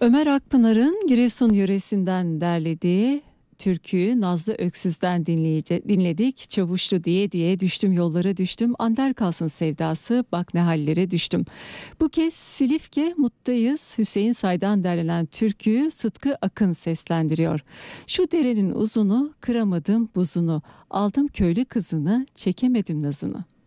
Ömer Akpınar'ın Giresun yöresinden derlediği türküyü Nazlı Öksüz'den dinledik. Çavuşlu diye diye düştüm yollara düştüm. Ander kalsın sevdası bak ne hallere düştüm. Bu kez Silifke Mut'tayız. Hüseyin Say'dan derlenen türküyü Sıtkı Akın seslendiriyor. Şu derenin uzunu kıramadım buzunu. Aldım köylü kızını çekemedim nazını.